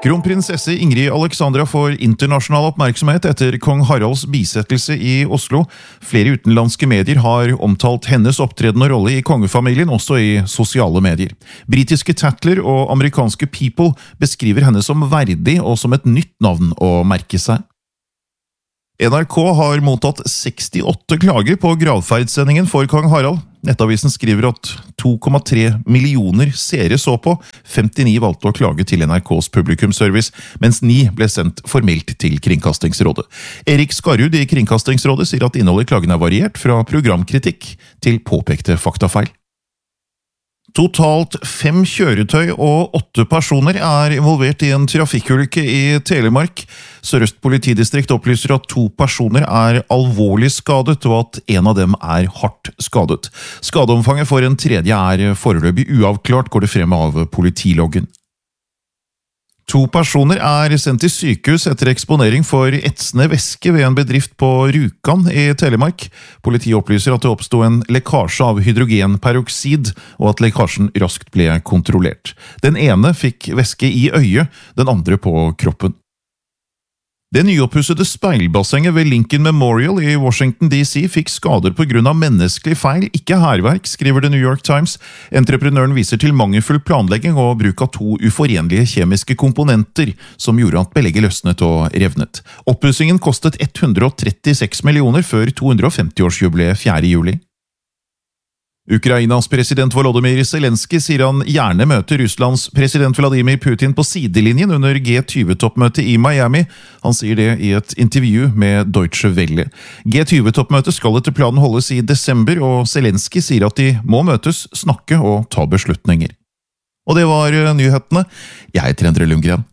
Kronprinsesse Ingrid Alexandra får internasjonal oppmerksomhet etter kong Haralds bisettelse i Oslo. Flere utenlandske medier har omtalt hennes opptreden og rolle i kongefamilien, også i sosiale medier. Britiske Tatler og amerikanske People beskriver henne som verdig og som et nytt navn å merke seg. NRK har mottatt 68 klager på gravferdssendingen for kong Harald. Nettavisen skriver at 2,3 millioner seere så på, 59 valgte å klage til NRKs publikumsservice, mens 9 ble sendt formelt til Kringkastingsrådet. Erik Skarrud i Kringkastingsrådet sier at innholdet i klagen er variert fra programkritikk til påpekte faktafeil. Totalt 5 kjøretøy og 8 personer er involvert i en trafikkulykke i Telemark. Sør-Øst politidistrikt opplyser at 2 personer er alvorlig skadet, og at en av dem er hardt skadet. Skadeomfanget for en tredje er foreløpig uavklart, går det frem av politiloggen. 2 personer er sendt til sykehus etter eksponering for etsende væske ved en bedrift på Rjukan i Telemark. Politiet opplyser at det oppstod en lekkasje av hydrogenperoksid, og at lekkasjen raskt ble kontrollert. Den ene fikk væske i øyet, den andre på kroppen. Det nyoppussede speilbassenget ved Lincoln Memorial i Washington DC fikk skader på grunn av menneskelig feil, ikke hærverk, skriver The New York Times. Entreprenøren viser til mangelfull planlegging og bruk av 2 uforenlige kjemiske komponenter, som gjorde at belegget løsnet og revnet. Oppussingen kostet 136 millioner før 250-årsjubileet 4. juli. Ukrainas president Volodymyr Zelensky sier han gjerne møter Russlands president Vladimir Putin på sidelinjen under G20-toppmøtet i Miami. Han sier det i et intervju med Deutsche Welle. G20-toppmøtet skal etter planen holdes i desember, og Zelensky sier at de må møtes, snakke og ta beslutninger. Og det var nyhetene. Jeg heter Endre Lundgren.